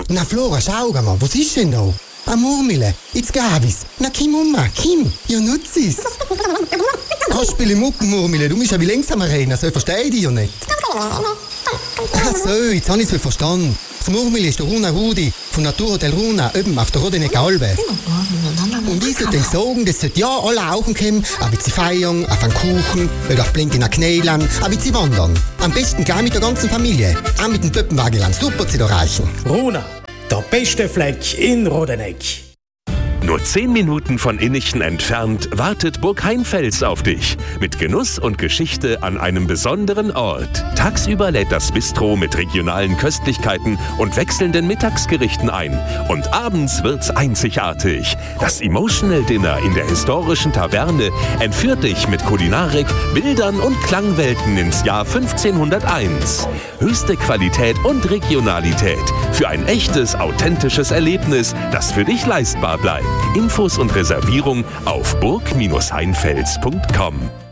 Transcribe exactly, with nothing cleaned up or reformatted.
Na Flora, schau mal, was ist denn da? Eine Murmel, jetzt Gavis. Na Kim, Mama, Kim, ja nutz es. Kasperli Muckenmurmel, du bist ja wie längst am Reden, so verstehe ich dich ja nicht. Ach so, jetzt habe ich es verstanden. Das Murmel ist der Runa Rudi von Naturhotel Runa, oben auf der Rodenecker Albe. Und ich sollte sagen, das sollte ja alle auch kommen, ein bisschen feiern, auf einen Kuchen, oder auf blinkenden Knälen, ein bisschen wandern. Am besten gleich mit der ganzen Familie, auch mit dem Pöppenwagen, super zu erreichen. Runa, der beste Fleck in Rodeneck. Nur zehn Minuten von Innichten entfernt wartet Burg Heinfels auf dich. Mit Genuss und Geschichte an einem besonderen Ort. Tagsüber lädt das Bistro mit regionalen Köstlichkeiten und wechselnden Mittagsgerichten ein. Und abends wird's einzigartig. Das Emotional Dinner in der historischen Taverne entführt dich mit Kulinarik, Bildern und Klangwelten ins Jahr fünfzehnhunderteins. Höchste Qualität und Regionalität für ein echtes, authentisches Erlebnis, das für dich leistbar bleibt. Infos und Reservierung auf burg Bindestrich heinfels punkt com.